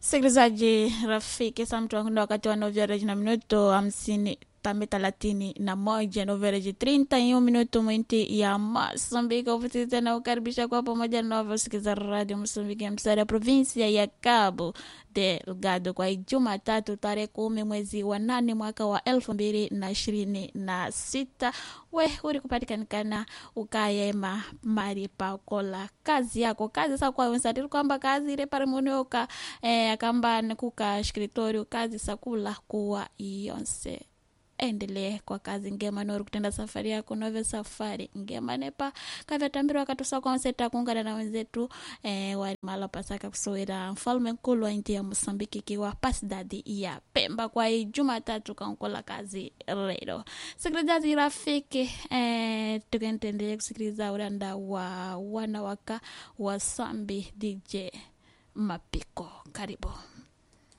Sikilizaji rafiki, saa mtu wakunda wakati wa novereji na minuto 50 tambe 31 novereji 31 minuto mwinti ya Mosambika. Ufutisi tena ukaribisha kwa pamoja na wavosikiza radio Mosambika ya msara provinsia ya Cabo Delgado kwa Jumatatu tarehe 10 mwezi wa 8 mwaka wa 2026. We uri kupatikanikana ukayema mari pakola kazi yako kazi sa kwa wensatiri kwamba kazi ile pare munioka akamba nikuka escritório kazi sakula kuwa iyonse. Endelee kwa kazi ngema nori kutenda safari yako nove safari ngema nepa kavya tambiro wakatusa kwa nseta kuungana na wenzetu wali mala pasaka kusowera mfalme mkulu wa inti ya Mosambiki kiwa pasidadi ya Pemba kwa Jumatatu kankola kazi rero. Sikilizaji rafiki, tukentendelea kusikiliza uranda wa wanawaka wa Sambi DJ Mapiko. Karibu.